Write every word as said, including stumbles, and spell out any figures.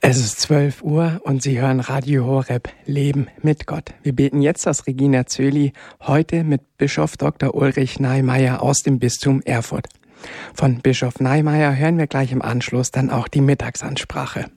Es ist zwölf Uhr und Sie hören Radio Horeb, Leben mit Gott. Wir beten jetzt das Regina Coeli, heute mit Bischof Doktor Ulrich Neimeyer aus dem Bistum Erfurt. Von Bischof Neimeyer hören wir gleich im Anschluss dann auch die Mittagsansprache.